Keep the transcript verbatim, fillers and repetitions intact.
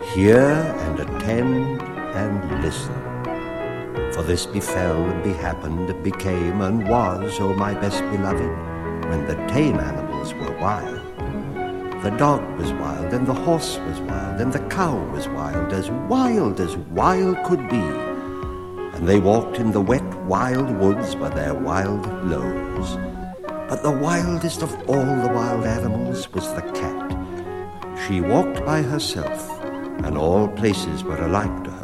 Hear and attend and listen. For this befell and behappened and became and was, O my best beloved, when the tame animals were wild. The dog was wild, and the horse was wild, and the cow was wild, as wild as wild could be. And they walked in the wet, wild woods by their wild lows. But the wildest of all the wild animals was the cat. She walked by herself, and all places were alike to her.